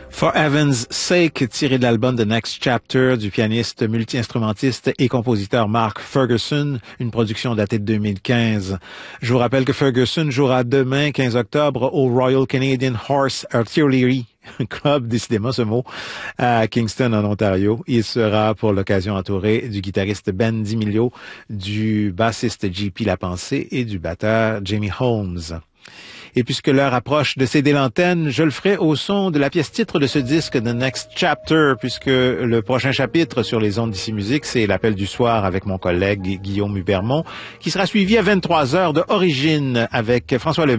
For Heaven's Sake, tiré de l'album The Next Chapter du pianiste, multi-instrumentiste et compositeur Mark Ferguson, une production datée de 2015. Je vous rappelle que Ferguson jouera demain, 15 octobre, au Royal Canadian Horse Artillery Club, décidément ce mot, à Kingston, en Ontario. Il sera pour l'occasion entouré du guitariste Ben DiMilio, du bassiste JP Lapensée et du batteur Jamie Holmes. Et puisque l'heure approche de céder l'antenne, je le ferai au son de la pièce titre de ce disque, The Next Chapter, puisque le prochain chapitre sur les ondes d'Ici Musique, c'est l'appel du soir avec mon collègue Guillaume Hubermont, qui sera suivi à 23h de Origine avec François Lemay.